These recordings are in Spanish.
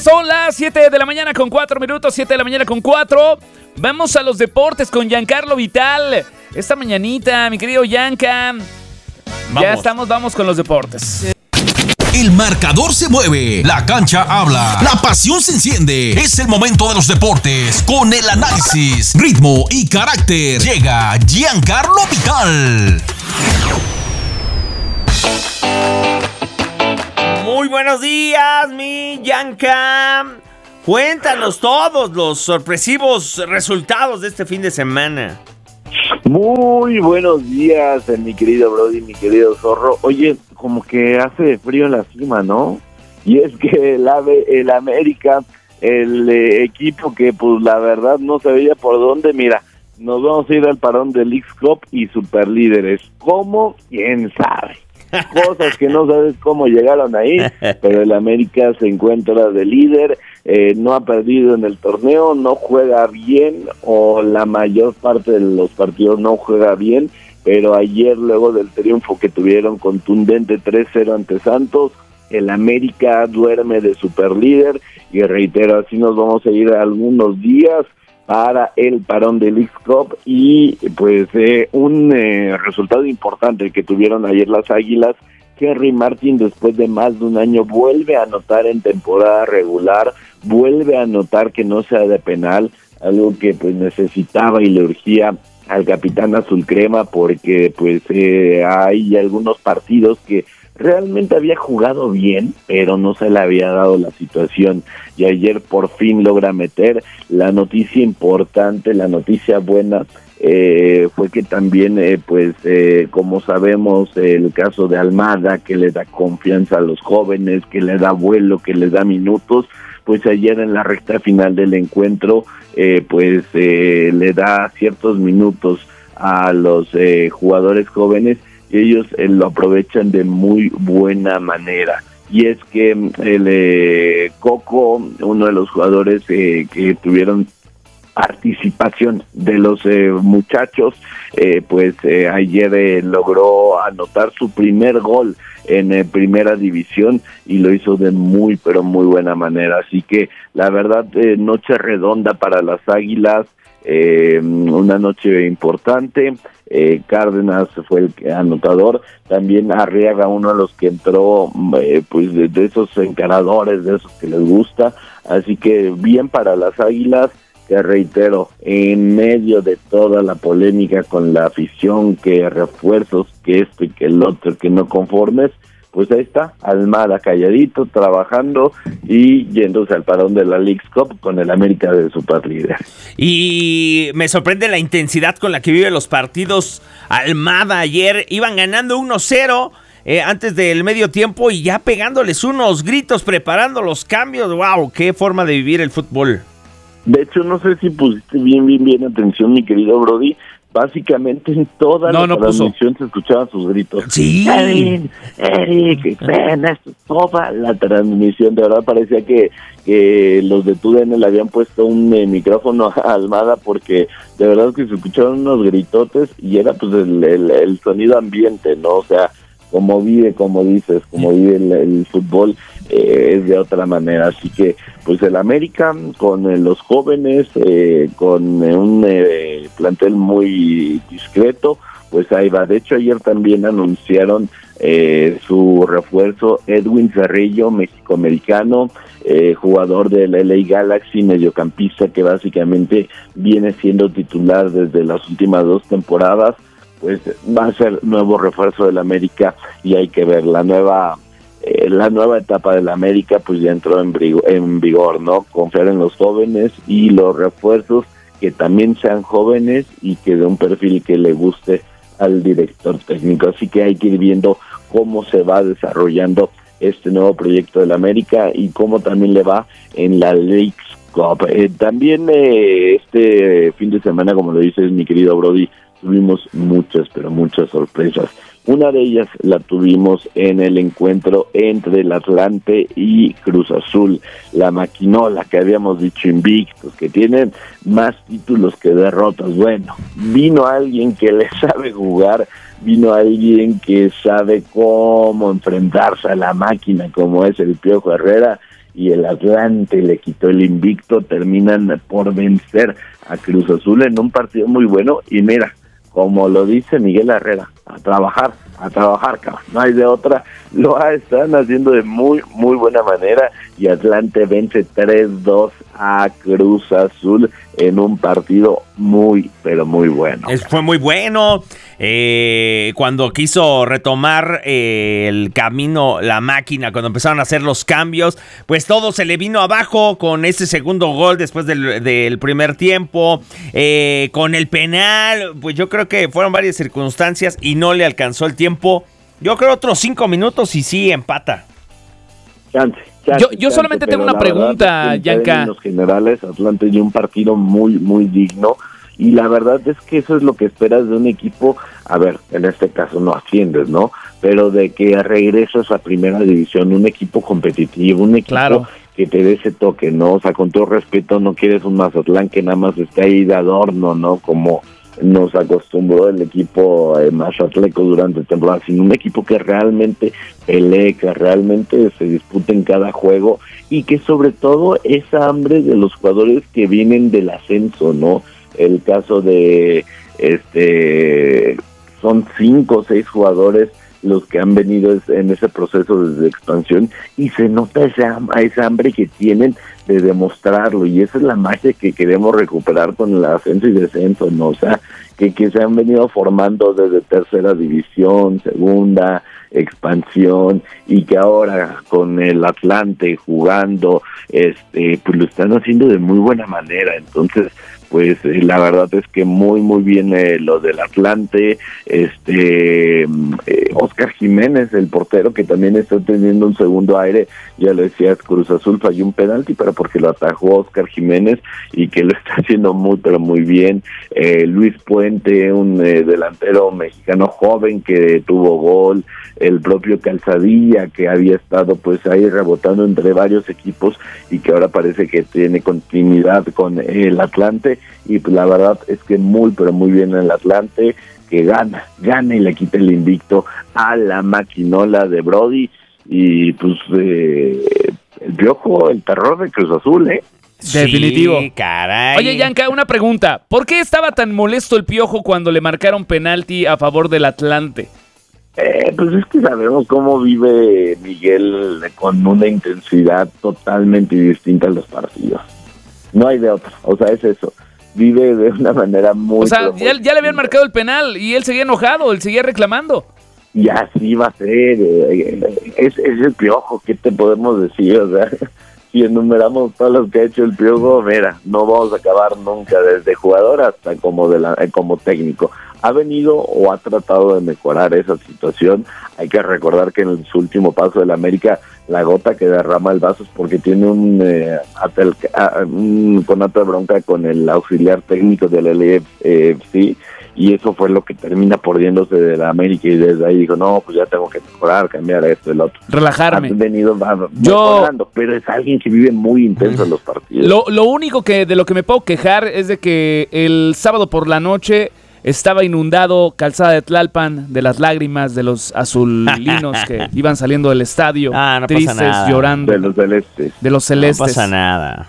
son las 7 de la mañana con 4 minutos, 7 de la mañana con 4. Vamos a los deportes con Giancarlo Vital. Esta mañanita, mi querido Gianca. Ya estamos, vamos con los deportes. El marcador se mueve, la cancha habla, la pasión se enciende. Es el momento de los deportes con el análisis, ritmo y carácter. Llega Giancarlo Vital. Muy buenos días, mi Gianca. Cuéntanos todos los sorpresivos resultados de este fin de semana. Muy buenos días, mi querido Brody, mi querido Zorro. Oye, como que hace frío en la cima, ¿no? Y es que el América, el equipo que pues la verdad no se veía por dónde, mira, nos vamos a ir al parón de Leagues Cup y superlíderes. ¿Cómo? ¿Quién sabe? Cosas que no sabes cómo llegaron ahí, pero el América se encuentra de líder, no ha perdido en el torneo, no juega bien, o la mayor parte de los partidos no juega bien, pero ayer, luego del triunfo que tuvieron contundente 3-0 ante Santos, el América duerme de superlíder, y reitero, así nos vamos a ir algunos días para el parón de Leagues Cup, y pues un resultado importante que tuvieron ayer las Águilas. Henry Martin, después de más de un año, vuelve a anotar en temporada regular, vuelve a anotar que no sea de penal, algo que pues necesitaba y le urgía al capitán azul crema, porque pues hay algunos partidos que realmente había jugado bien, pero no se le había dado la situación, y ayer por fin logra meter. La noticia importante, la noticia buena, fue que también, como sabemos, el caso de Almada, que le da confianza a los jóvenes, que le da vuelo, que les da minutos, pues ayer en la recta final del encuentro, le da ciertos minutos a los jugadores jóvenes, y ellos lo aprovechan de muy buena manera. Y es que el Coco, uno de los jugadores que tuvieron participación de los muchachos, ayer logró anotar su primer gol en primera división, y lo hizo de muy, pero muy buena manera. Así que la verdad, noche redonda para las Águilas, una noche importante. Cárdenas fue el anotador, también Arriaga, uno de los que entró, de esos encaradores, de esos que les gusta. Así que bien para las Águilas, que reitero, en medio de toda la polémica con la afición, que refuerzos, que esto y que el otro, que no conformes, pues ahí está, Almada calladito, trabajando y yéndose al parón de la Leagues Cup con el América de superlíder. Y me sorprende la intensidad con la que vive los partidos. Almada ayer iban ganando 1-0 antes del medio tiempo, y ya pegándoles unos gritos, preparando los cambios. ¡Wow! ¡Qué forma de vivir el fútbol! De hecho, no sé si pusiste bien atención, mi querido Brody. Básicamente en toda la transmisión se escuchaban sus gritos. Sí. Eric, ven, esto es toda la transmisión. De verdad parecía que los de TUDN le habían puesto un micrófono a Almada, porque de verdad que se escucharon unos gritotes, y era pues el sonido ambiente, ¿no? O sea, como vive, como dices, como vive el fútbol, es de otra manera. Así que pues el América con los jóvenes, con un plantel muy discreto, pues ahí va. De hecho, ayer también anunciaron su refuerzo, Edwin Cerrillo, mexicoamericano, jugador del LA Galaxy, mediocampista, que básicamente viene siendo titular desde las últimas 2 temporadas. Pues va a ser nuevo refuerzo del América, y hay que ver la nueva etapa del América, pues ya entró en vigor, ¿no? Confiar en los jóvenes y los refuerzos, que también sean jóvenes y que de un perfil que le guste al director técnico. Así que hay que ir viendo cómo se va desarrollando este nuevo proyecto del América, y cómo también le va en la Leagues Cup. También este fin de semana, como lo dices, mi querido Brody, tuvimos muchas, pero muchas sorpresas. Una de ellas la tuvimos en el encuentro entre el Atlante y Cruz Azul, la maquinola que habíamos dicho invictos, que tienen más títulos que derrotas. Bueno, vino alguien que le sabe jugar, vino alguien que sabe cómo enfrentarse a la máquina, como es el Piojo Herrera, y el Atlante le quitó el invicto, terminan por vencer a Cruz Azul en un partido muy bueno, y mira, como lo dice Miguel Herrera, a trabajar, cabrón, no hay de otra, lo están haciendo de muy, muy buena manera, y Atlante vence 3-2 a Cruz Azul en un partido muy, pero muy bueno. Fue muy bueno. Cuando quiso retomar el camino, la máquina, cuando empezaron a hacer los cambios, pues todo se le vino abajo con ese segundo gol después del primer tiempo, con el penal, pues yo creo que fueron varias circunstancias y no le alcanzó el tiempo. Yo creo otros 5 minutos y sí empata. Yo solamente tengo una pregunta, Yanka. En los generales, Atlante dio un partido muy, muy digno, y la verdad es que eso es lo que esperas de un equipo. A ver, en este caso no asciendes, ¿no? Pero de que regresas a primera división, un equipo competitivo, un equipo que te dé ese toque, ¿no? O sea, con todo respeto, no quieres un Mazatlán que nada más esté ahí de adorno, ¿no? Como nos acostumbró el equipo mazatleco durante temporada, sino un equipo que realmente pelee, que realmente se dispute en cada juego, y que sobre todo esa hambre de los jugadores que vienen del ascenso, ¿no? El caso de son 5 o 6 jugadores los que han venido en ese proceso de expansión, y se nota esa hambre que tienen de demostrarlo, y esa es la magia que queremos recuperar con el ascenso y descenso, ¿no? O sea, que se han venido formando desde tercera división, segunda, expansión, y que ahora con el Atlante jugando, pues lo están haciendo de muy buena manera. Entonces, pues la verdad es que muy, muy bien lo del Atlante. Oscar Jiménez, el portero, que también está teniendo un segundo aire, ya lo decías, Cruz Azul falló un penalti, pero porque lo atajó Oscar Jiménez, y que lo está haciendo muy, pero muy bien. Luis Puente, un delantero mexicano joven que tuvo gol. El propio Calzadilla, que había estado pues ahí rebotando entre varios equipos, y que ahora parece que tiene continuidad con el Atlante, y pues la verdad es que muy, pero muy bien el Atlante, que gana y le quita el invicto a la maquinola de Brody, y pues el Piojo, el terror de Cruz Azul, Definitivo. Sí, caray. Oye, Yanka, una pregunta. ¿Por qué estaba tan molesto el Piojo cuando le marcaron penalti a favor del Atlante? Pues es que sabemos cómo vive Miguel, con una intensidad totalmente distinta a los partidos. No hay de otra, o sea, es eso. Vive de una manera muy... O sea, ya le habían marcado el penal y él seguía enojado, él seguía reclamando. Y así va a ser, es el Piojo, ¿qué te podemos decir? O sea, si enumeramos todo lo que ha hecho el Piojo, mira, no vamos a acabar nunca, desde jugador hasta como técnico. Ha venido o ha tratado de mejorar esa situación. Hay que recordar que en su último paso del América, la gota que derrama el vaso es porque tiene un conato de bronca con el auxiliar técnico del LAFC, y eso fue lo que termina pordiéndose de la América, y desde ahí dijo, no, pues ya tengo que mejorar, cambiar esto, el otro. Relajarme. Ha venido mejorando, pero es alguien que vive muy intenso en los partidos. Lo único de lo que me puedo quejar es de que el sábado por la noche estaba inundado Calzada de Tlalpan de las lágrimas de los azulinos que iban saliendo del estadio, no tristes, pasa nada. llorando. De los celestes. De los celestes. No pasa nada.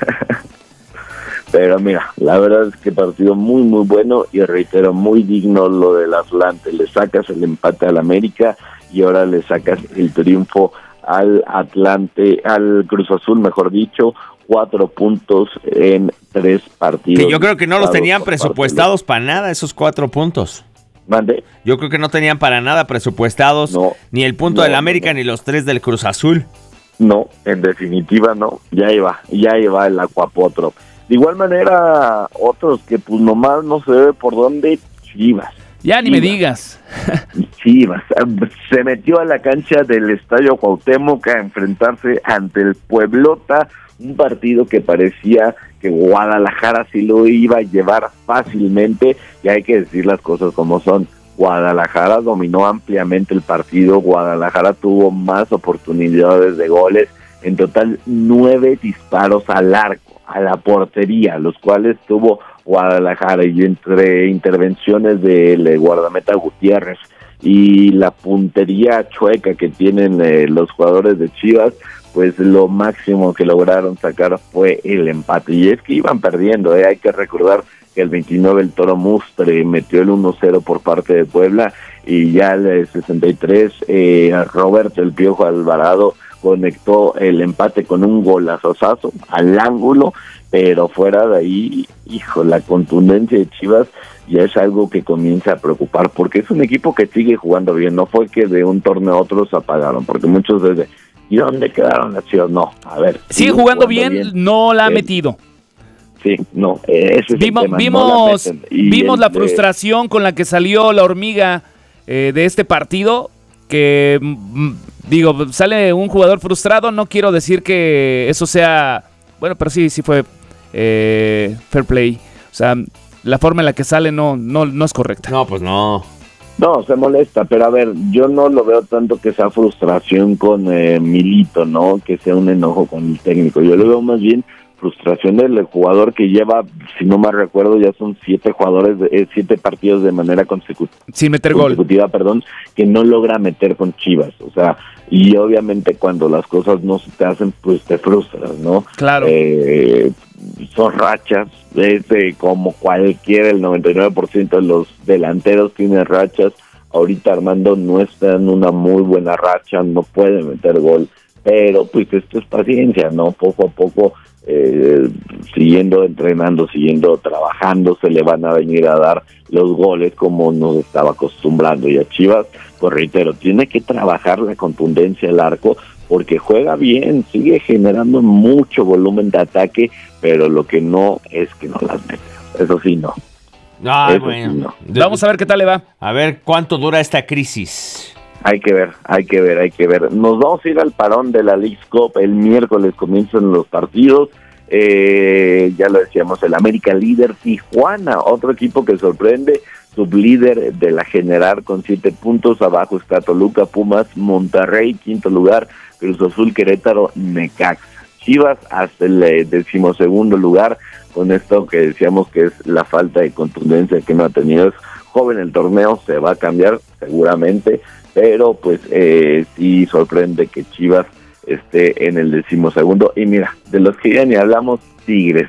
Pero mira, la verdad es que partido muy, muy bueno, y reitero, muy digno lo del Atlante. Le sacas el empate al América, y ahora le sacas el triunfo al Atlante, al Cruz Azul, mejor dicho, 4 puntos en 3 partidos. Que yo creo que no los tenían presupuestados para nada, esos 4 puntos. ¿Mande? Yo creo que no tenían para nada presupuestados ni el punto del América ni los 3 del Cruz Azul. No, en definitiva no, ya iba el Acuapotro. De igual manera, otros que pues nomás no se ve por dónde, Chivas. Ya ni me digas. Chivas se metió a la cancha del Estadio Cuauhtémoc a enfrentarse ante el Pueblota, un partido que parecía que Guadalajara sí lo iba a llevar fácilmente, y hay que decir las cosas como son. Guadalajara dominó ampliamente el partido, Guadalajara tuvo más oportunidades de goles, en total 9 disparos al arco, a la portería, los cuales tuvo Guadalajara, y entre intervenciones del guardameta Gutiérrez y la puntería chueca que tienen los jugadores de Chivas, pues lo máximo que lograron sacar fue el empate. Y es que iban perdiendo, hay que recordar que el 29 el Toro Mustre metió el 1-0 por parte de Puebla, y ya el 63 Roberto el Piojo Alvarado conectó el empate con un golazozazo al ángulo, pero fuera de ahí, hijo, la contundencia de Chivas ya es algo que comienza a preocupar, porque es un equipo que sigue jugando bien, no fue que de un torneo a otro se apagaron, porque muchos dicen, ¿y dónde quedaron las Chivas? No, a ver. Sigue jugando bien, no la ha metido. Sí, no, ese es el tema, vimos la frustración con la que salió la hormiga de este partido, que digo, sale un jugador frustrado, no quiero decir que eso sea, bueno, pero sí fue fair play, o sea, la forma en la que sale no es correcta. No, pues no. No, se molesta, pero a ver, yo no lo veo tanto que sea frustración con Milito, ¿no? Que sea un enojo con el técnico, yo lo veo más bien frustración del jugador que lleva, si no mal recuerdo, ya son 7 partidos de manera sin meter consecutiva, que no logra meter con Chivas, o sea, y obviamente cuando las cosas no se te hacen, pues te frustras, ¿no? Claro. Son rachas, como cualquiera, el 99% de los delanteros tienen rachas. Ahorita Armando no está en una muy buena racha, no puede meter gol, pero pues esto es paciencia, ¿no? Poco a poco, siguiendo entrenando, siguiendo trabajando, se le van a venir a dar los goles como nos estaba acostumbrando. Y a Chivas, pues reitero, tiene que trabajar la contundencia del arco, porque juega bien, sigue generando mucho volumen de ataque, pero lo que no es que no las mete. Eso sí, no. Ay, bueno. Sí, no. Vamos a ver qué tal le va. A ver cuánto dura esta crisis. Hay que ver. Nos vamos a ir al parón de la Leagues Cup. El miércoles comienzan los partidos. Ya lo decíamos, el América líder, Tijuana, otro equipo que sorprende, sublíder de la general con 7 puntos, abajo está Toluca, Pumas, Monterrey, quinto lugar, Cruz Azul, Querétaro, Necaxa. Chivas hasta el 12º lugar, con esto que decíamos que es la falta de contundencia que no ha tenido. Es joven el torneo, se va a cambiar seguramente, pero pues sí sorprende que Chivas esté en el 12º. Y mira, de los que ya ni hablamos, Tigres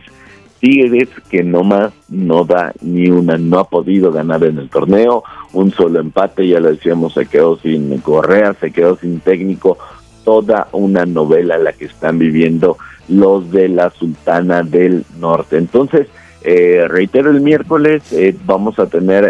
que nomás no da ni una, no ha podido ganar en el torneo, un solo empate, ya lo decíamos, se quedó sin Correa, se quedó sin técnico, toda una novela la que están viviendo los de la Sultana del Norte. Entonces, reitero, el miércoles vamos a tener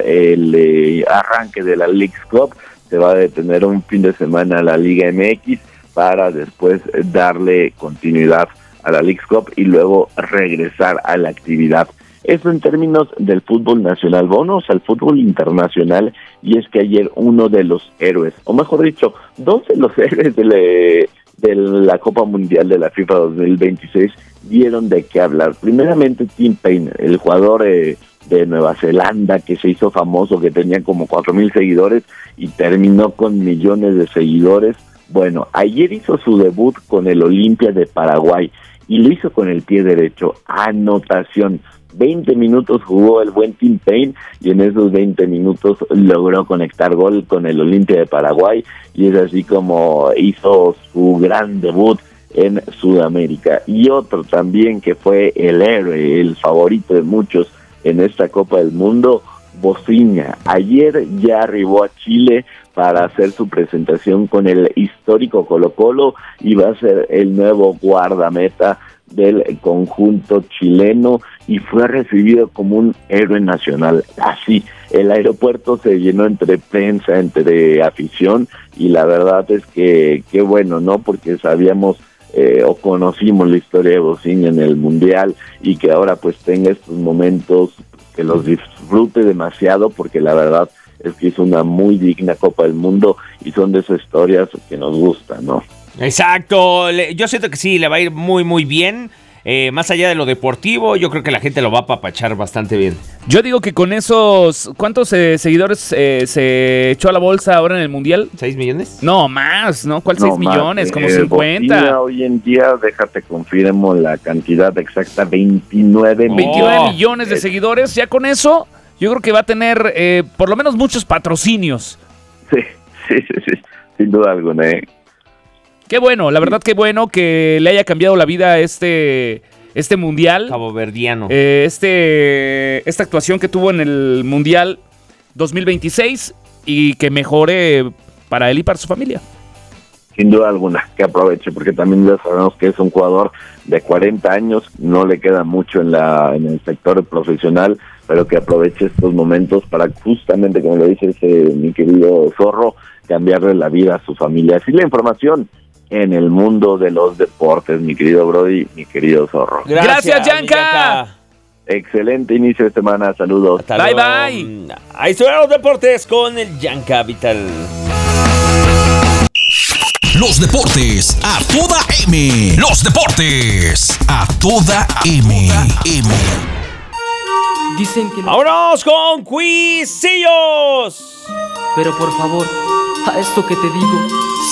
el arranque de la Leagues Cup, se va a detener un fin de semana la Liga MX para después darle continuidad a la Leagues Cup y luego regresar a la actividad. Eso en términos del fútbol nacional. Vamos al fútbol internacional, y es que ayer uno de los héroes, o mejor dicho, 2 de los héroes de la Copa Mundial de la FIFA 2026 dieron de qué hablar. Primeramente, Tim Payne, el jugador de Nueva Zelanda que se hizo famoso, que tenía como 4,000 seguidores y terminó con millones de seguidores. Bueno, ayer hizo su debut con el Olimpia de Paraguay y lo hizo con el pie derecho. Anotación. 20 minutos jugó el buen Tim Payne y en esos 20 minutos logró conectar gol con el Olimpia de Paraguay, y es así como hizo su gran debut en Sudamérica. Y otro también que fue el héroe, el favorito de muchos en esta Copa del Mundo, Boziña. Ayer ya arribó a Chile para hacer su presentación con el histórico Colo-Colo y va a ser el nuevo guardameta del conjunto chileno, y fue recibido como un héroe nacional. Así, el aeropuerto se llenó entre prensa, entre afición, y la verdad es que qué bueno, ¿no? Porque sabíamos o conocimos la historia de Boziña en el Mundial, y que ahora pues tenga estos momentos, que los disfrute demasiado, porque la verdad es que hizo una muy digna Copa del Mundo y son de esas historias que nos gustan, ¿no? Exacto, yo siento que sí, le va a ir muy muy bien, más allá de lo deportivo, yo creo que la gente lo va a apapachar bastante bien. Yo digo que con esos, ¿cuántos seguidores se echó a la bolsa ahora en el Mundial? ¿6 millones? No, más, ¿no? ¿Cuál 6 millones? Como 50. Boziña, hoy en día, déjate confirmo la cantidad exacta, 29 millones de seguidores, ya con eso, yo creo que va a tener por lo menos muchos patrocinios. Sí, sin duda alguna, Qué bueno, la verdad qué bueno que le haya cambiado la vida a este mundial. Caboverdiano. Esta actuación que tuvo en el Mundial 2026 y que mejore para él y para su familia. Sin duda alguna, que aproveche, porque también ya sabemos que es un jugador de 40 años, no le queda mucho en el sector profesional, pero que aproveche estos momentos para justamente, como lo dice mi querido Zorro, cambiarle la vida a su familia. Así la información en el mundo de los deportes, mi querido Brody, mi querido Zorro. Gracias, Yanka. Excelente inicio de semana, saludos. Hasta bye, luego. bye. Ahí estuvieron los deportes con el Yanka Vital. Los deportes a toda M. Los deportes a toda M. Dicen que... ¡Vámonos con Quizillos! Pero por favor, a esto que te digo,